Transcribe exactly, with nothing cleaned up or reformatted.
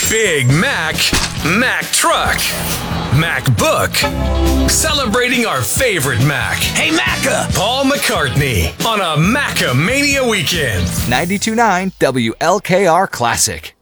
Big Mac, Mac Truck, MacBook. Celebrating our favorite Mac. Hey, Macca! Paul McCartney on a Macamania weekend. ninety-two point nine W L K R Classic.